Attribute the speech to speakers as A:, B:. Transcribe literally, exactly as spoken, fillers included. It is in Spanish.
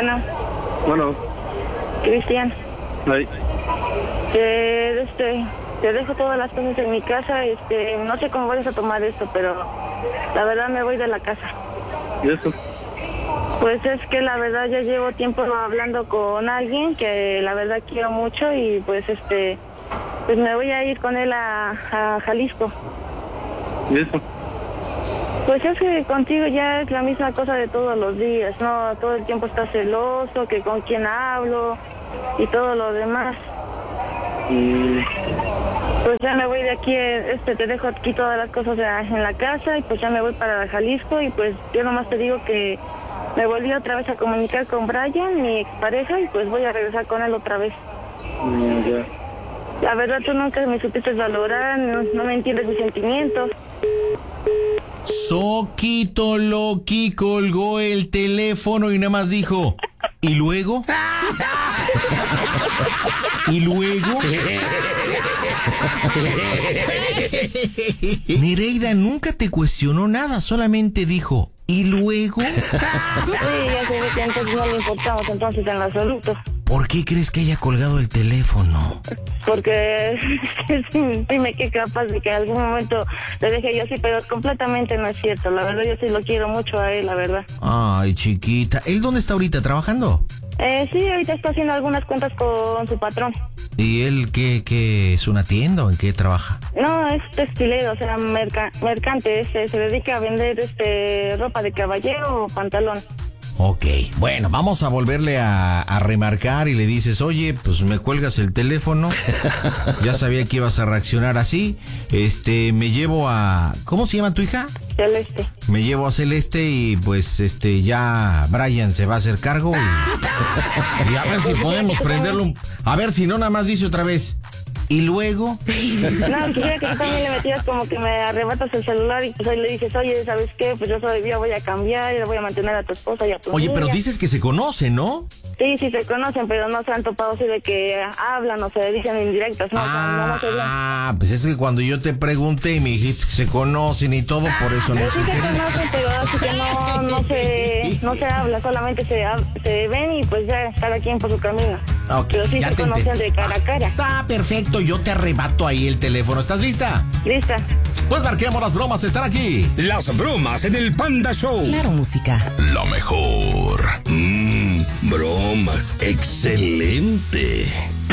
A: Bueno.
B: Bueno.
A: Cristian.
B: Ahí.
A: Te, este, te dejo todas las cosas en mi casa. Este, no sé cómo vayas a tomar esto, pero la verdad me voy de la casa.
B: ¿Y eso?
A: Pues es que la verdad ya llevo tiempo hablando con alguien que la verdad quiero mucho y pues este, pues me voy a ir con él a, a Jalisco.
B: ¿Y eso?
A: Pues es que contigo ya es la misma cosa de todos los días, ¿no? Todo el tiempo estás celoso, que con quién hablo y todo lo demás.
B: Mm.
A: Pues ya me voy de aquí, este, te dejo aquí todas las cosas en la casa y pues ya me voy para Jalisco y pues yo nomás te digo que me volví otra vez a comunicar con Brian, mi expareja, y pues voy a regresar con él otra vez.
B: Mm, ya.
A: La verdad tú nunca me supiste valorar, no, no me entiendes mis sentimientos.
C: Soquito Loki colgó el teléfono y nada más dijo, ¿y luego? ¿Y luego? Nereida nunca te cuestionó nada, solamente dijo, ¿y luego?
A: Sí, ya sé que entonces no le importamos entonces en lo absoluto.
C: ¿Por qué crees que haya colgado el teléfono?
A: Porque dime qué capaz de que en algún momento le deje yo así, pero completamente no es cierto. La verdad yo sí lo quiero mucho a él, la verdad.
C: Ay, chiquita. ¿Él dónde está ahorita? ¿Trabajando?
A: Eh, sí, ahorita está haciendo algunas cuentas con su patrón.
C: ¿Y él qué, qué es una tienda o en qué trabaja?
A: No, es textilero, o sea, merca, mercante. Este, se dedica a vender este ropa de caballero o pantalón.
C: Ok, bueno, vamos a volverle a, a remarcar y le dices, oye, pues me cuelgas el teléfono, ya sabía que ibas a reaccionar así, este, me llevo a, ¿cómo se llama tu hija?
A: Celeste.
C: Me llevo a Celeste y pues este, ya Brian se va a hacer cargo y, y a ver si podemos prenderlo, un, a ver si no nada más dice otra vez. ¿Y luego?
A: No, quisiera que tú también le metías como que me arrebatas el celular y pues ahí le dices, oye, ¿sabes qué? Pues yo soy, yo voy a cambiar, yo voy a mantener a tu esposa y a tu
C: Oye,
A: niña.
C: pero dices que se conocen, ¿no?
A: Sí, sí se conocen, pero no se han topado así de que hablan o se dicen indirectas, ¿no?
C: Ah,
A: o sea, no, no se hablan.
C: ah, pues es que cuando yo te pregunté y me dijiste que se conocen y todo, por eso no
A: Pues sí
C: sé.
A: se conocen, pero así que no, no se, no se habla, solamente se, se ven y pues ya cada quien por su camino.
C: Ok,
A: pero sí
C: ya
A: se
C: te
A: conocen
C: entendí.
A: de cara a cara.
C: Ah, perfecto, yo te arrebato ahí el teléfono. ¿Estás lista?
A: Lista.
C: Pues marquemos, las bromas están aquí.
D: Las bromas en el Panda Show.
E: Claro, música.
D: La mejor. Mmm, bromas. Excelente.